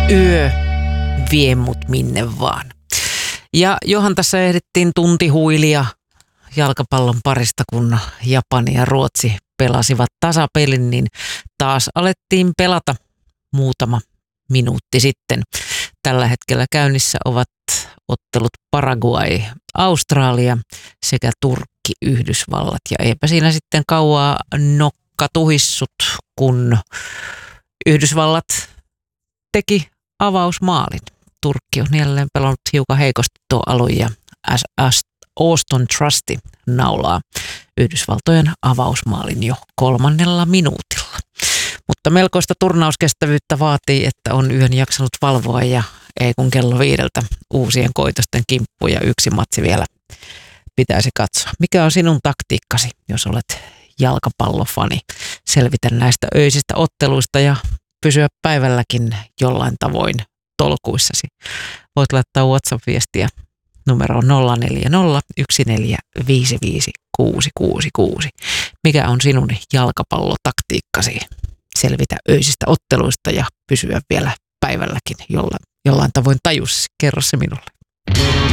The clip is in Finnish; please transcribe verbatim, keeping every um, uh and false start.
Yö vie mut minne vaan. Ja johan tässä ehdittiin tunti huilia jalkapallon parista, kun Japani ja Ruotsi pelasivat tasapelin, niin taas alettiin pelata muutama minuutti sitten. Tällä hetkellä käynnissä ovat ottelut Paraguay, Australia sekä Turkki, Yhdysvallat. Ja eipä siinä sitten kauaa nokka tuhissut, kun Yhdysvallat teki avausmaalin. Turkki on jälleen pelannut hiukan heikosti tuo alun ja Auston Trusty naulaa Yhdysvaltojen avausmaalin jo kolmannella minuutilla. Mutta melkoista turnauskestävyyttä vaatii, että on yön jaksanut valvoa ja ei kun kello viideltä uusien koitosten kimppu ja yksi matsi vielä pitäisi katsoa. Mikä on sinun taktiikkasi, jos olet jalkapallofani? Selvitä näistä öisistä otteluista ja pysyä päivälläkin jollain tavoin tolkuissasi. Voit laittaa WhatsApp-viestiä numeroon nolla neljä nolla yksi neljä viisi viisi kuusi kuusi kuusi. Mikä on sinun jalkapallotaktiikkasi? Selvitä öisistä otteluista ja pysyä vielä päivälläkin jollain, jollain tavoin tajussa. Kerro se minulle.